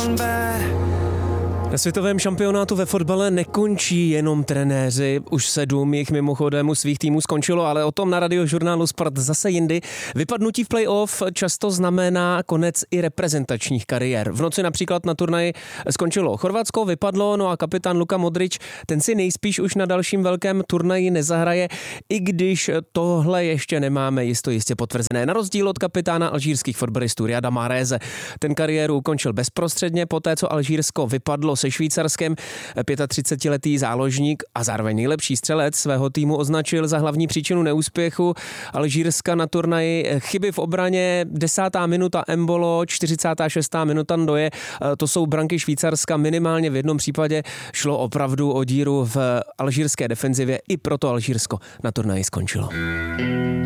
Na světovém šampionátu ve fotbale nekončí jenom trenéři, už 7 jich mimochodem u svých týmů skončilo, ale o tom na Radiožurnálu Sport zase jindy. Vypadnutí v play-off často znamená konec i reprezentačních kariér. V noci například na turnaji skončilo Chorvatsko, vypadlo, no a kapitán Luka Modrič, ten si nejspíš už na dalším velkém turnaji nezahraje, i když tohle ještě nemáme jistě potvrzené. Na rozdíl od kapitána alžírských fotbalistů Riyada Mahreze. Ten kariéru ukončil bezprostředně poté, co Alžírsko vypadlo se Švýcarskem. 35letý záložník a zároveň nejlepší střelec svého týmu označil za hlavní příčinu neúspěchu Alžírska na turnaji chyby v obraně. 10. minuta Embolo, 46. minuta Ndoye. To jsou branky Švýcarska. Minimálně v jednom případě šlo opravdu o díru v alžírské defenzivě. I proto Alžírsko na turnaji skončilo.